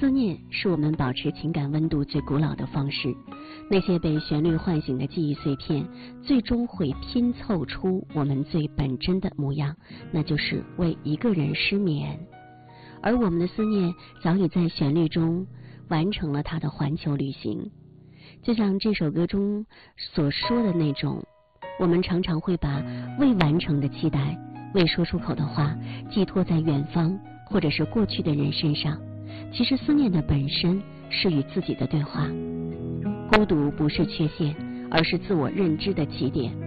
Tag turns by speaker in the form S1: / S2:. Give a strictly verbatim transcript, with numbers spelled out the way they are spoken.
S1: 思念是我们保持情感温度最古老的方式，那些被旋律唤醒的记忆碎片，最终会拼凑出我们最本真的模样，那就是为一个人失眠。而我们的思念早已在旋律中完成了它的环球旅行。就像这首歌中所说的那种，我们常常会把未完成的期待、未说出口的话寄托在远方或者是过去的人身上。其实思念的本身是与自己的对话。孤独不是缺陷，而是自我认知的起点。